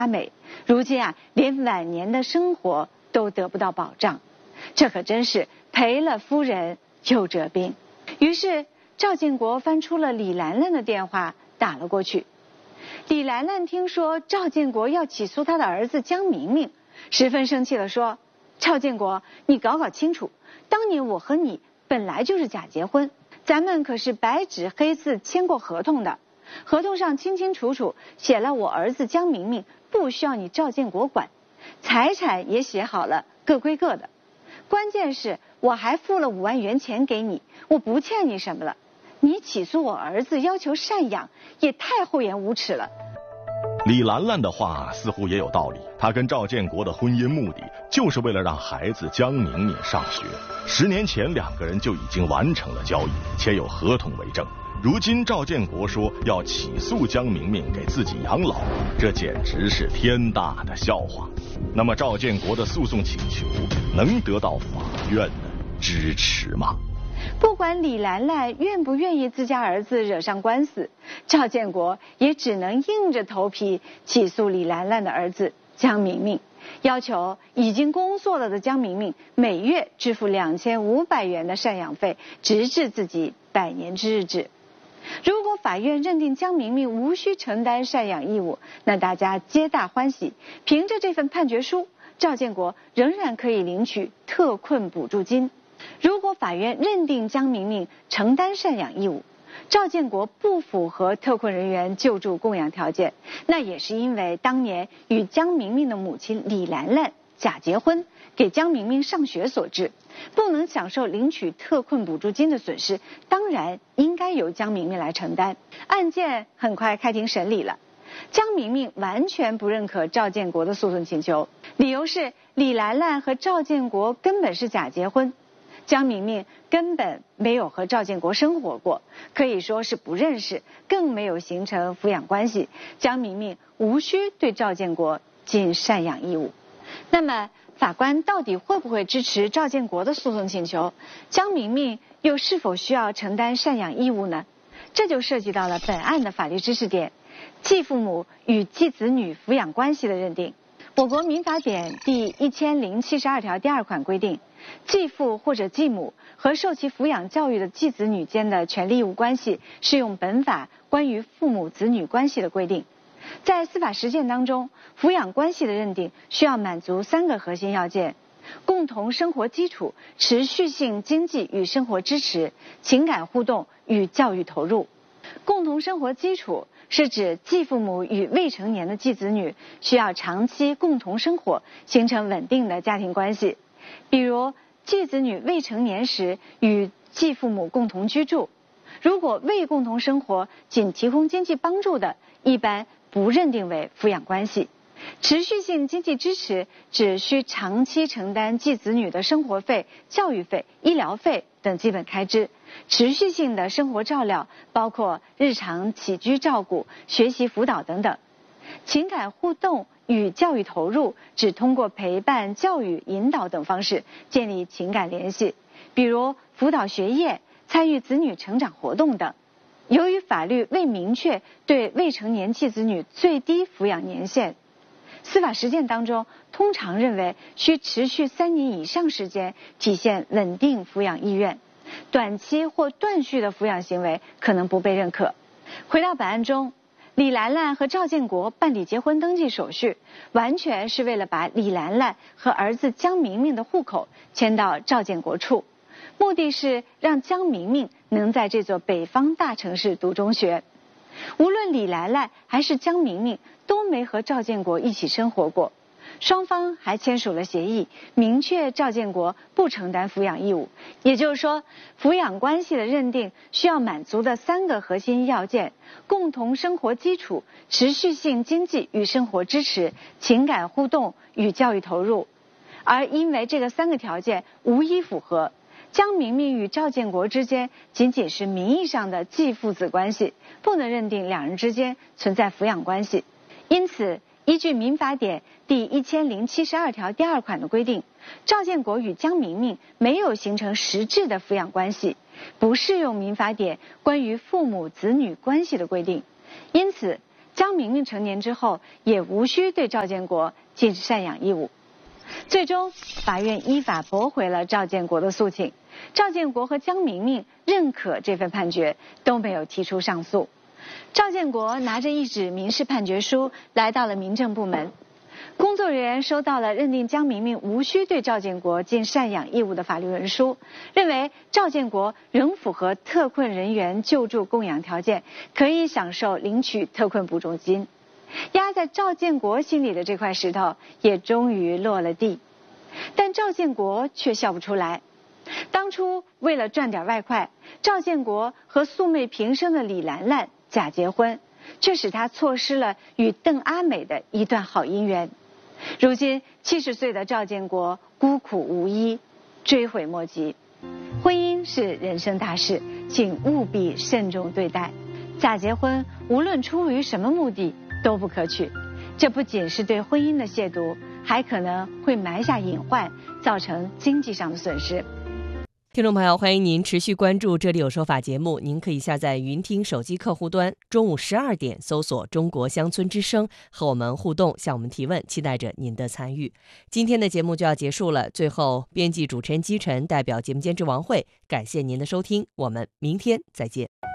美，如今连晚年的生活都得不到保障，这可真是赔了夫人又折兵。于是赵建国翻出了李兰兰的电话打了过去。李兰兰听说赵建国要起诉他的儿子江明明，十分生气地说：赵建国，你搞搞清楚，当年我和你本来就是假结婚，咱们可是白纸黑字签过合同的，合同上清清楚楚写了我儿子江明明不需要你赵建国管，财产也写好了，各归各的。关键是我还付了5万元钱给你，我不欠你什么了。你起诉我儿子要求赡养，也太厚颜无耻了。 李兰兰的话似乎也有道理，她跟赵建国的婚姻目的就是为了让孩子江明明上学。10年前2个人就已经完成了交易，且有合同为证。如今赵建国说要起诉江明明给自己养老，这简直是天大的笑话。那么赵建国的诉讼请求能得到法院的支持吗？ 不管李兰兰愿不愿意自家儿子惹上官司，赵建国也只能硬着头皮起诉李兰兰的儿子江明明，要求已经工作了的江明明每月支付2500元的赡养费，直至自己100年之日止。如果法院认定江明明无需承担赡养义务，那大家皆大欢喜，凭着这份判决书，赵建国仍然可以领取特困补助金。如果法院认定江明明承担赡养义务，赵建国不符合特困人员救助供养条件，那也是因为当年与江明明的母亲李兰兰假结婚，给江明明上学所致，不能享受领取特困补助金的损失，当然应该由江明明来承担。案件很快开庭审理了，江明明完全不认可赵建国的诉讼请求，理由是李兰兰和赵建国根本是假结婚，江明明根本没有和赵建国生活过，可以说是不认识，更没有形成抚养关系，江明明无需对赵建国尽赡养义务。那么法官到底会不会支持赵建国的诉讼请求？江明明又是否需要承担赡养义务呢？这就涉及到了本案的法律知识点：继父母与继子女抚养关系的认定。我国民法典第1072条第2款规定，继父或者继母和受其抚养教育的继子女间的权利义务关系，适用本法关于父母子女关系的规定。在司法实践当中，抚养关系的认定需要满足3个核心要件：共同生活基础、持续性经济与生活支持、情感互动与教育投入。共同生活基础是指继父母与未成年的继子女需要长期共同生活，形成稳定的家庭关系。比如继子女未成年时与继父母共同居住，如果未共同生活仅提供经济帮助的，一般不认定为抚养关系。持续性经济支持只需长期承担继子女的生活费、教育费、医疗费等基本开支，持续性的生活照料包括日常起居照顾、学习辅导等等。情感互动与教育投入只通过陪伴、教育、引导等方式建立情感联系，比如辅导学业、参与子女成长活动等。由于法律未明确对未成年继子女最低抚养年限，司法实践当中通常认为需持续3年以上时间体现稳定抚养意愿，短期或断续的抚养行为可能不被认可。回到本案中，李兰兰和赵建国办理结婚登记手续，完全是为了把李兰兰和儿子江明明的户口迁到赵建国处，目的是让江明明能在这座北方大城市读中学。无论李兰兰还是江明明都没和赵建国一起生活过，双方还签署了协议，明确赵建国不承担抚养义务。也就是说，抚养关系的认定需要满足的3个核心要件：共同生活基础、持续性经济与生活支持、情感互动与教育投入。而因为这个3个条件无一符合，江明明与赵建国之间仅仅是名义上的继父子关系，不能认定2人之间存在抚养关系。因此，依据民法典第1072条第2款的规定，赵建国与江明明没有形成实质的抚养关系，不适用民法典关于父母子女关系的规定。因此， 江明明成年之后也无需对赵建国尽赡养义务。最终，法院依法驳回了赵建国的诉请，赵建国和江明明认可这份判决，都没有提出上诉。赵建国拿着一纸民事判决书来到了民政部门，工作人员收到了认定江明明无需对赵建国尽赡养义务的法律文书，认为赵建国仍符合特困人员救助供养条件，可以享受领取特困补助金。压在赵建国心里的这块石头也终于落了地，但赵建国却笑不出来。当初为了赚点外快，赵建国和素昧平生的李兰兰假结婚，却使他错失了与邓阿美的一段好姻缘。如今70岁的赵建国孤苦无依，追悔莫及。婚姻是人生大事，请务必慎重对待。假结婚无论出于什么目的都不可取，这不仅是对婚姻的亵渎，还可能会埋下隐患，造成经济上的损失。 听众朋友，欢迎您持续关注《这里有说法》节目，您可以下载云听手机客户端，中午12点搜索中国乡村之声，和我们互动，向我们提问，期待着您的参与。今天的节目就要结束了，最后编辑主持人姬晨代表节目监制王慧，感谢您的收听，我们明天再见。